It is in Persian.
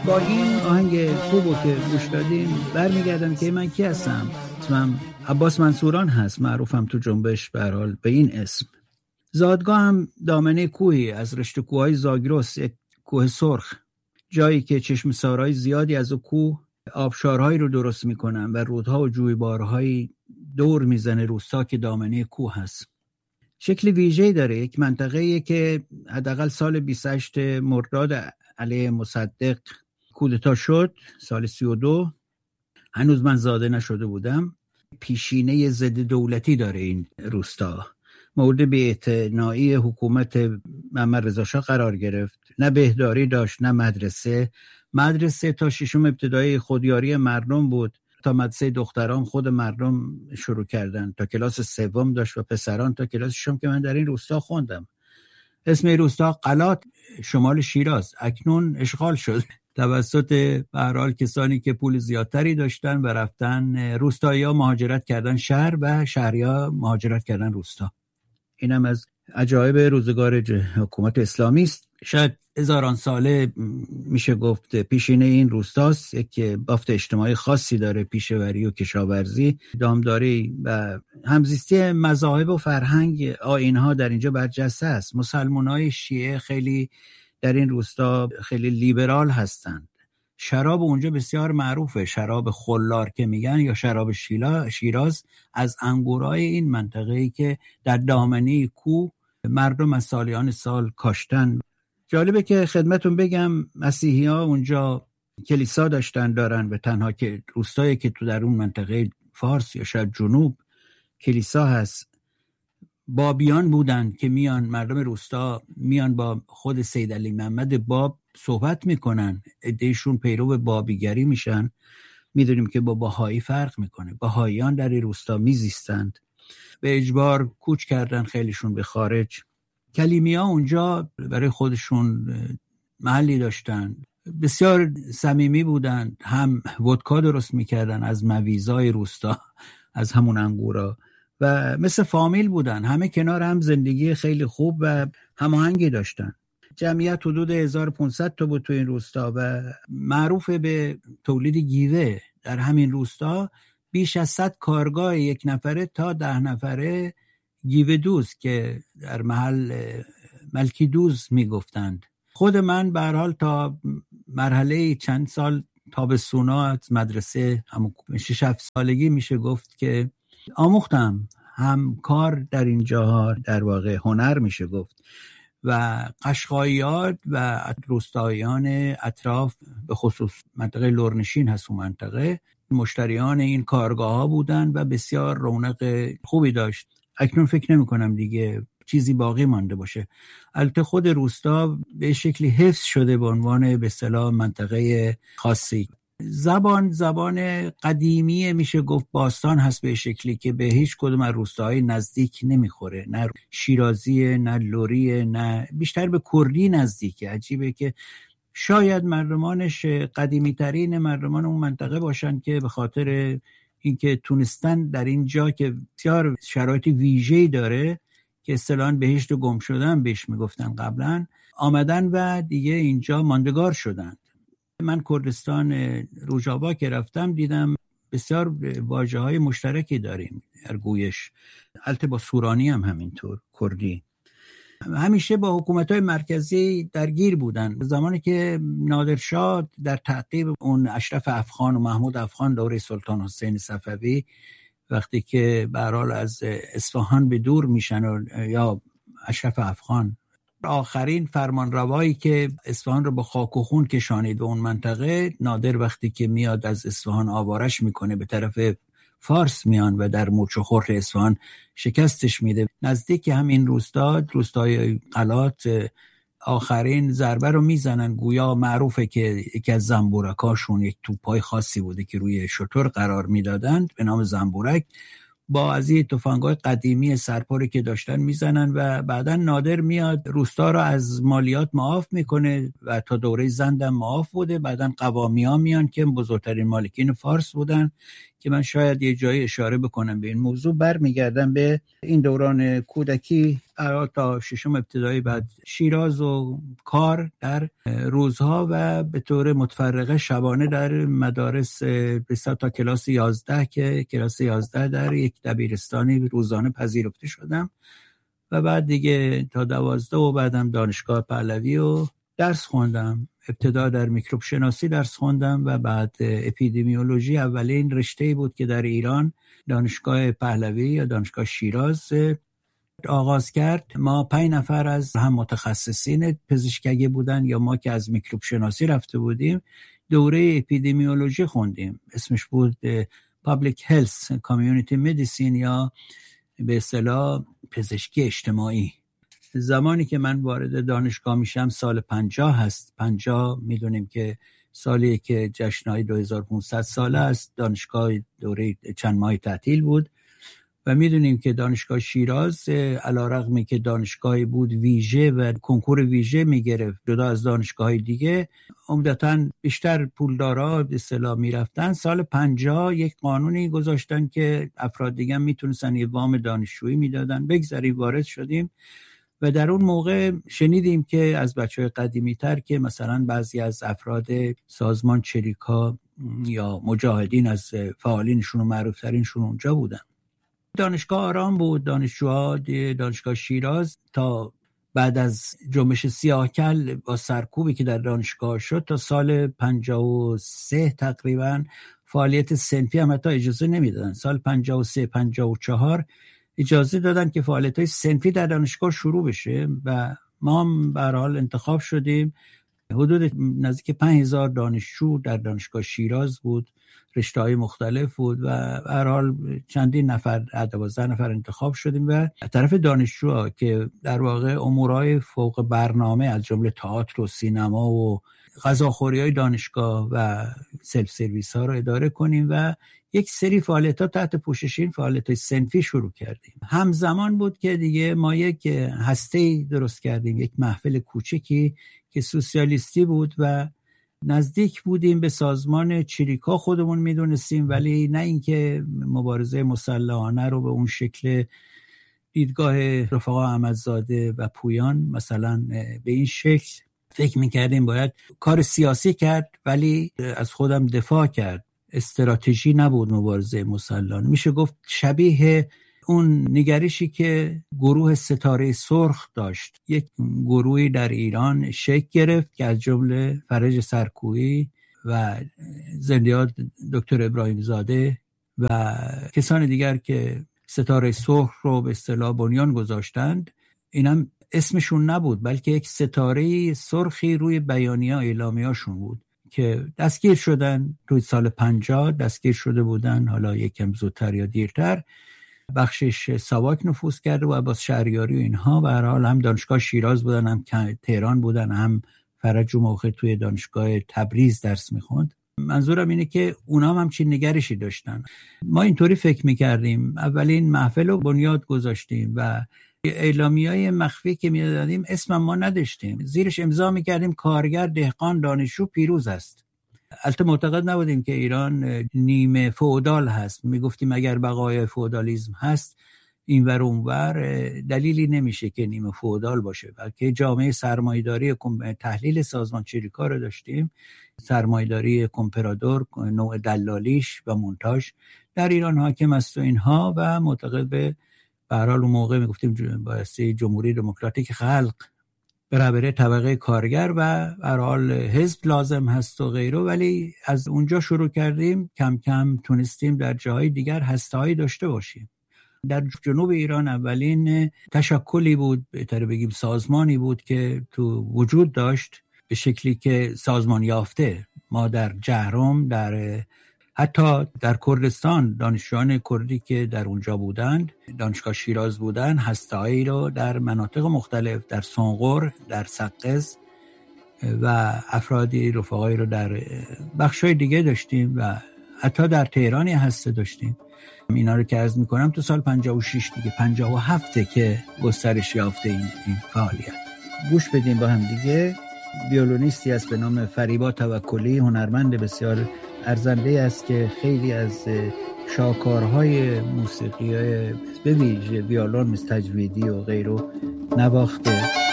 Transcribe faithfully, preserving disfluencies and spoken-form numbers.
با این آهنگ خوبو که گوش دادیم برمیگردم که من کی هستم. اسمم عباس منصوران هست، معروفم تو جنبش به هر حال به این اسم. زادگاه هم دامنه کوهی از رشته کوههای زاگرس، یک کوه سرخ، جایی که چشم سارهای زیادی از او کوه آبشارهایی رو درست میکنن و رودها و جویبارهایی دور میزنه روستا که دامنه کوه هست. شکل ویژه‌ای داره. یک منطقه‌ایه که حداقل سال بیست و هشت مرداد علیه مصدق کودتا شد، سال سی و دو، هنوز من زاده نشده بودم. پیشینه ضد دولتی داره این روستا، مورد بی‌اعتنایی حکومت محمد رضا شاه قرار گرفت. نه بهداری داشت، نه مدرسه. مدرسه تا ششم ابتدایی خودیاری مردم بود، تا مدرسه دختران خود مردم شروع کردن، تا کلاس سوم داشت و پسران تا کلاس ششم که من در این روستا خوندم. اسم روستا قلات، شمال شیراز، اکنون اشغال شد توسط به هر حال کسانی که پول زیادتری داشتن و رفتن. روستایی‌ها مهاجرت کردن شهر و شهری‌ها مهاجرت کردن روستا. اینم از عجایب روزگار حکومت اسلامی است. شاید هزاران ساله میشه گفت پیشینه این روستاست. یک بافت اجتماعی خاصی داره، پیشه‌وری و کشاورزی، دامداری و همزیستی مذاهب و فرهنگ آیین‌ها در اینجا برجسته است. مسلمان‌های شیعه خیلی در این روستا خیلی لیبرال هستند. شراب اونجا بسیار معروفه، شراب خلار که میگن یا شراب شیلا شیراز، از انگورای این منطقه‌ای که در دامنه کوه مردم از سالیان سال کاشتن. جالبه که خدمتون بگم مسیحی‌ها اونجا کلیسا داشتن دارن و تنها که روستایی که تو در اون منطقه فارس یا شاید جنوب کلیسا هست. بابیان بودن که میان، مردم روستا میان با خود سید علی محمد باب صحبت میکنن، عده‌شون پیرو بابیگری میشن. میدونیم که با بهایی فرق میکنه. بهاییان در این روستا میزیستند، به اجبار کوچ کردن خیلیشون به خارج. کلیمی ها اونجا برای خودشون محلی داشتن، بسیار صمیمی بودن، هم ودکا درست میکردن از مویزای روستا، از همون انگورا، و مثل فامیل بودن، همه کنار هم زندگی خیلی خوب و هماهنگی داشتن. جمعیت حدود هزار و پانصد تا بود تو این روستا و معروف به تولید گیوه. در همین روستا بیش از صد کارگاه یک نفره تا ده نفره گیوه دوز که در محل ملکی دوز میگفتند. خود من به هر حال تا مرحله چند سال تابستونا از مدرسه، همون شش هفت سالگی میشه گفت که آموختم، هم کار در این جاها، در واقع هنر میشه گفت. و قشقاییات و روستاییان اطراف، به خصوص منطقه لرنشین هست اون منطقه، مشتریان این کارگاه ها بودن و بسیار رونق خوبی داشت. اکنون فکر نمی کنم دیگه چیزی باقی مانده باشه. البته خود روستا به شکلی حفظ شده به عنوان به اصطلاح منطقه خاصی. زبان زبان قدیمی میشه گفت باستان هست، به شکلی که به هیچ کدوم از روستاهای نزدیک نمیخوره. نه شیرازیه، نه لوریه، نه بیشتر به کردی نزدیکه. عجیبه که شاید مردمانش قدیمی ترین مردمان اون منطقه باشن که به خاطر اینکه تونستن در این جا که بسیار شرایط ویژه‌ای داره که اصطلاحاً بهشت گم شدن بهش میگفتن قبلا، آمدن و دیگه اینجا ماندگار شدن. من کردستان روجابا که رفتم دیدم بسیار واژه‌های مشترکی داریم در گویش. البته با سورانی هم همینطور، کردی. همیشه با حکومت‌های مرکزی درگیر بودن. زمانی که نادرشاه در تعقیب اون اشرف افغان و محمود افغان دوره سلطان حسین صفوی، وقتی که به هر حال از اصفهان به دور میشن و یا اشرف افغان آخرین فرمانروایی که اصفهان رو با خاک و خون کشانید به اون منطقه، نادر وقتی که میاد از اصفهان آوارش میکنه به طرف فارس میان و در موچ و خور اصفهان شکستش میده. نزدیک همین روستا، روستای قلات، آخرین ضربه رو میزنن. گویا معروفه که یکی از زنبورکاشون یک توپای خاصی بوده که روی شتر قرار میدادند به نام زنبورک، با از این تفنگ‌های قدیمی سرپاری که داشتن میزنن و بعداً نادر میاد روستا رو از مالیات معاف میکنه و تا دوره زندم معاف بوده. بعداً قوامی ها میان که بزرگترین مالکین فارس بودن که من شاید یه جایی اشاره بکنم به این موضوع. برمیگردم به این دوران کودکی تا ششم ابتدایی، بعد شیراز و کار در روزها و به طور متفرقه شبانه در مدارس بسیار تا کلاس یازده که کلاس یازده در یک دبیرستانی روزانه پذیرفته شدم و بعد دیگه تا دوازده و بعدم دانشگاه پهلوی و درس خوندم. ابتدا در میکروب شناسی درس خوندم و بعد اپیدمیولوژی. اولین رشته‌ای بود که در ایران دانشگاه پهلوی یا دانشگاه شیراز آغاز کرد. ما پنج نفر از هم متخصصین پزشکی بودن یا ما که از میکروب شناسی رفته بودیم دوره اپیدمیولوژی خوندیم. اسمش بود Public Health Community Medicine یا به اصطلاح پزشکی اجتماعی. زمانی که من وارد دانشگاه میشم سال پنجاه هست. پنجاه میدونیم که سالی که جشنهای دو هزار و پانصد ساله است. دانشگاه دوره چند ماه تعطیل بود و میدونیم که دانشگاه شیراز علیرغمی که دانشگاهی بود ویژه و کنکور ویژه میگرفت جدا از دانشگاه دیگه، عمدتاً بیشتر پولدارا به اصطلاح میرفتن. سال پنجاه یک قانونی گذاشتن که افراد دیگه میتونستن یه وام دانشجویی میدادن. بگذاریم وارد شدیم و در اون موقع شنیدیم که از بچه‌های قدیمی تر که مثلا بعضی از افراد سازمان چریکا یا مجاهدین از فعالینشون و معروفترینشون اونجا بودن. دانشگاه آرام بود. دانشجوها دانشگاه شیراز تا بعد از جنبش سیاهکل با سرکوبی که در دانشگاه شد تا سال پنجاه و سه تقریبا فعالیت صنفی هم حتی اجازه نمیدادن. سال پنجاه و سه پنجاه و چهار اجازه دادن که فعالیت‌های صنفی در دانشگاه شروع بشه و ما هم به هر حال انتخاب شدیم. حدود نزدیک پنج هزار دانشجو در دانشگاه شیراز بود، رشته‌های مختلف بود و به هر حال چندین نفر، دوازده نفر انتخاب شدیم و طرف دانشجوها که در واقع امورهای فوق برنامه از جمله تئاتر و سینما و غذاخوری‌های دانشگاه و سلف سرویس ها رو اداره کنیم و یک سری فعالیت‌ها تحت پوشش این فعالیت‌های صنفی شروع کردیم. همزمان بود که دیگه ما یک هسته‌ای درست کردیم، یک محفل کوچکی که سوسیالیستی بود و نزدیک بودیم به سازمان چریکا خودمون میدونستیم، ولی نه اینکه مبارزه مسلحانه رو به اون شکل دیدگاه رفقا احمدزاده و پویان مثلا به این شکل فکر میکردیم باید کار سیاسی کرد ولی از خودم دفاع کرد. استراتژی نبود مبارزه مسلحانه. میشه گفت شبیه اون نگرشی که گروه ستاره سرخ داشت. یک گروهی در ایران شکل گرفت که از جمله فرج سرکویی و زندیات دکتر ابراهیم زاده و کسان دیگر که ستاره سرخ رو به اصطلاح بنیان گذاشتند، اینم اسمشون نبود بلکه یک ستاره سرخی روی بیانیه اعلامیه‌شون بود که دستگیر شدن. توی سال پنجاه دستگیر شده بودن، حالا یکم زودتر یا دیرتر. بخشش ساواک نفوذ کرده و عباس شهریاری و اینها. به هر حال هم دانشگاه شیراز بودن، هم تهران بودن، هم فرج و موقع توی دانشگاه تبریز درس میخوند. منظورم اینه که اونا هم همچین نگرشی داشتن. ما اینطوری فکر میکردیم. اولین محفل رو بنیاد گذاشتیم و اعلامیه‌های مخفی که میدادیم اسم ما نداشتیم، زیرش امضا میکردیم کارگر، دهقان، دانشجو پیروز است. البته معتقد نبودیم که ایران نیمه فئودال هست. میگفتیم اگر بقای فئودالیسم هست اینور اونور دلیلی نمیشه که نیمه فئودال باشه، بلکه جامعه سرمایه‌داری تحلیل سازمان چریکا رو داشتیم. سرمایه‌داری کمپرادور، نوع دلالیش و مونتاژ در ایران حاکم است و اینها و معتقد به به هر حال اون موقع میگفتیم بایستی جمهوری دموکراتیک خلق برابر طبقه کارگر و به هر حال حزب لازم هست و غیره. ولی از اونجا شروع کردیم، کم کم تونستیم در جاهای دیگر هسته‌هایی داشته باشیم. در جنوب ایران اولین تشکلی بود، بهتره بگیم سازمانی بود که تو وجود داشت به شکلی که سازمان یافته. ما در جهرم، در حتی در کردستان دانشجویان کردی که در اونجا بودند، دانشگاه شیراز بودن، هسته‌هایی رو در مناطق مختلف، در سنقر، در سقز و افرادی رفقایی رو در بخشای دیگه داشتیم و حتی در تهرانی هسته داشتیم. اینا رو که عرض میکنم تو سال پنجاه و شش دیگه پنجاه و هفت که گسترش یافته این, این فعالیت. گوش بدیم با هم دیگه. ویولونیستی است به نام فریبا توکلی، هنرمند بسیار ارزنده است که خیلی از شاهکارهای موسیقی به ویژه ویولن مثل تجویدی و غیره نواخته.